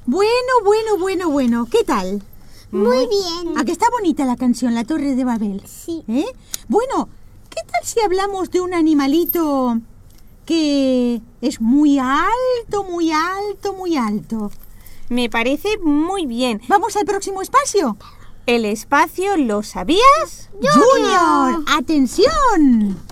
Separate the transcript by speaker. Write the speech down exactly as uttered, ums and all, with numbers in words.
Speaker 1: Bueno, bueno, bueno, bueno. ¿Qué tal?
Speaker 2: Muy bien.
Speaker 1: ¿A que está bonita la canción, La Torre de Babel?
Speaker 2: Sí.
Speaker 1: ¿Eh? Bueno, ¿qué tal si hablamos de un animalito que es muy alto, muy alto, muy alto?
Speaker 3: Me parece muy bien.
Speaker 1: ¿Vamos al próximo espacio?
Speaker 3: El espacio, ¿lo sabías?
Speaker 1: ¡Junior! ¡Atención!